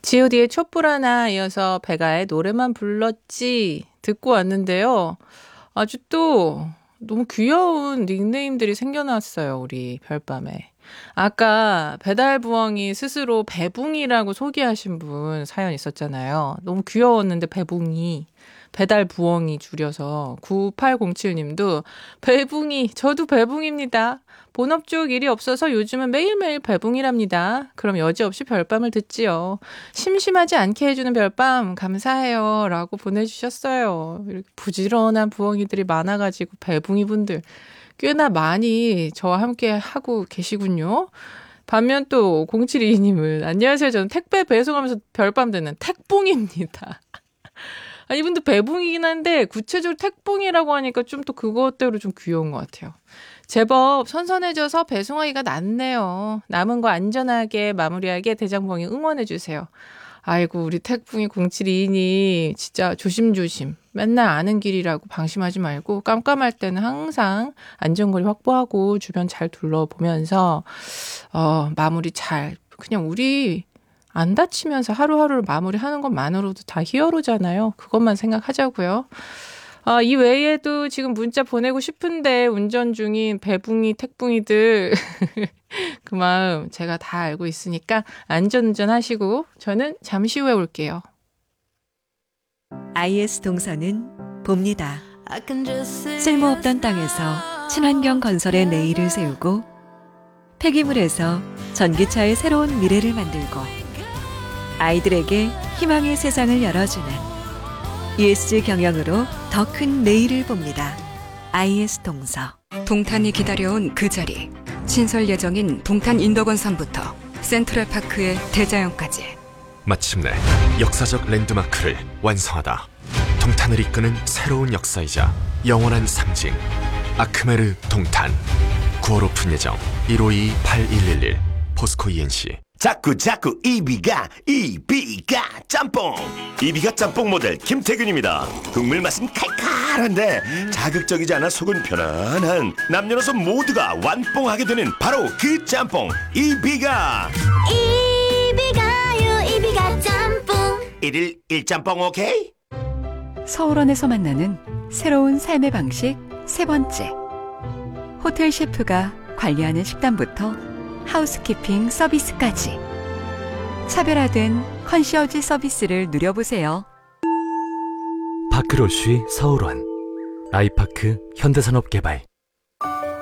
G.O.D의 촛불 하나 이어서 배가의 노래만 불렀지 듣고 왔는데요. 아주 또 너무 귀여운 닉네임들이 생겨났어요. 우리 별밤에. 아까 배달부엉이 스스로 배붕이라고 소개하신 분 사연 있었잖아요. 너무 귀여웠는데 배붕이. 배달부엉이 줄여서 9807님도 배붕이 저도 배붕입니다. 본업 쪽 일이 없어서 요즘은 매일매일 배붕이랍니다. 그럼 여지없이 별밤을 듣지요. 심심하지 않게 해주는 별밤 감사해요 라고 보내주셨어요. 이렇게 부지런한 부엉이들이 많아가지고 배붕이 분들 꽤나 많이 저와 함께 하고 계시군요. 반면 또 0722님은 안녕하세요. 저는 택배 배송하면서 별밤 듣는 택붕입니다. 이분도 배붕이긴 한데 구체적으로 택붕이라고 하니까 좀 또 그것대로 좀 귀여운 것 같아요. 제법 선선해져서 배송하기가 낫네요. 남은 거 안전하게 마무리하게 대장부엉이 응원해주세요. 아이고 우리 택붕이 0722님 진짜 조심조심. 맨날 아는 길이라고 방심하지 말고 깜깜할 때는 항상 안전거리 확보하고 주변 잘 둘러보면서 마무리 잘 그냥 우리 안 다치면서 하루하루를 마무리하는 것만으로도 다 히어로잖아요. 그것만 생각하자고요. 이 외에도 지금 문자 보내고 싶은데 운전 중인 배붕이 택붕이들 그 마음 제가 다 알고 있으니까 안전운전 하시고 저는 잠시 후에 올게요. IS 동서는 봅니다. 쓸모없던 땅에서 친환경 건설의 내일을 세우고 폐기물에서 전기차의 새로운 미래를 만들고 아이들에게 희망의 세상을 열어주는 ESG 경영으로 더 큰 내일을 봅니다. IS 동서. 동탄이 기다려온 그 자리. 신설 예정인 동탄 인덕원선부터 센트럴파크의 대자연까지. 마침내 역사적 랜드마크를 완성하다. 동탄을 이끄는 새로운 역사이자 영원한 상징. 아크메르 동탄. 9월 오픈 예정 152-8111 포스코 ENC. 자꾸 이비가 짬뽕. 이비가 짬뽕 모델 김태균입니다. 국물 맛은 칼칼한데 자극적이지 않아 속은 편안한 남녀노소 모두가 완뽕하게 되는 바로 그 짬뽕 이비가 짬뽕. 1일 1짬뽕 오케이? 서울원에서 만나는 새로운 삶의 방식 세 번째. 호텔 셰프가 관리하는 식단부터 하우스키핑 서비스까지 차별화된 컨시어지 서비스를 누려보세요. 파크로쉬 서울원 아이파크 현대산업개발